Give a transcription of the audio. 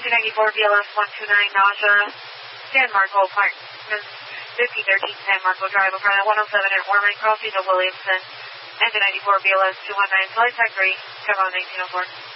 1994 BLS 129 nausea, San Marco Apartments, 5013 San Marco Drive, Apartment 107 at Warman, Crossing to Williamson. Engine 94 BLS 219, flight tech 3, Chevron 1904.